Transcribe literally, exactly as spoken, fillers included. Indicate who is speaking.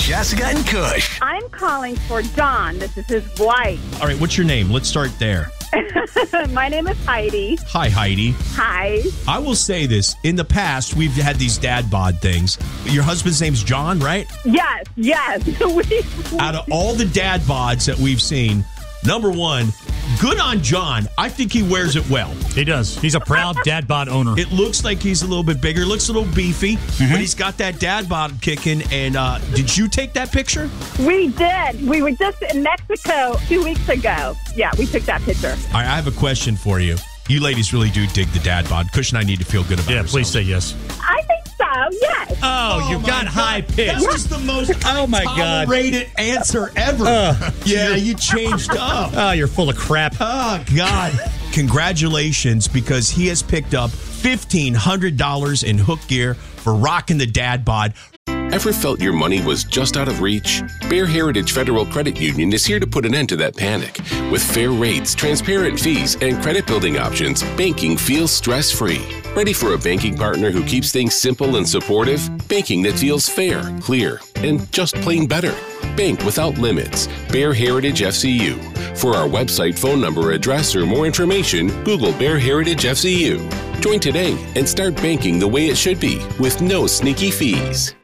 Speaker 1: Jessica and Kush.
Speaker 2: I'm calling for John. This is his wife.
Speaker 3: All right, what's your name? Let's start there.
Speaker 2: My name is Heidi.
Speaker 3: Hi, Heidi.
Speaker 2: Hi.
Speaker 3: I will say this. In the past, we've had these dad bod things. Your husband's name's John, right?
Speaker 2: Yes, yes. we,
Speaker 3: Out of all the dad bods that we've seen, number one, good on John. I think he wears it well.
Speaker 4: He does. He's a proud dad bod owner.
Speaker 3: It looks like he's a little bit bigger. Looks a little beefy, mm-hmm. but he's got that dad bod kicking. And uh, did you take that picture?
Speaker 2: We did. We were just in Mexico two weeks ago. Yeah, we took that picture.
Speaker 3: All right, I have a question for you. You ladies really do dig the dad bod. Kush and I need to feel good about it.
Speaker 4: Yeah,
Speaker 3: ourselves.
Speaker 4: please say yes.
Speaker 2: I think so, yes.
Speaker 4: Oh,
Speaker 3: Oh
Speaker 4: you
Speaker 3: my
Speaker 4: got
Speaker 3: God.
Speaker 4: high pitched.
Speaker 3: That was the most
Speaker 4: Oh, my God.
Speaker 3: rated answer ever.
Speaker 4: Uh,
Speaker 3: yeah, you changed up.
Speaker 4: Oh, you're full of crap.
Speaker 3: Oh, God. Congratulations, because he has picked up fifteen hundred dollars in hook gear for rocking the dad bod.
Speaker 5: Ever felt your money was just out of reach? Bear Heritage Federal Credit Union is here to put an end to that panic. With fair rates, transparent fees, and credit building options, banking feels stress-free. Ready for a banking partner who keeps things simple and supportive? Banking that feels fair, clear, and just plain better. Bank without limits. Bear Heritage F C U. For our website, phone number, address, or more information, Google Bear Heritage F C U. Join today and start banking the way it should be with no sneaky fees.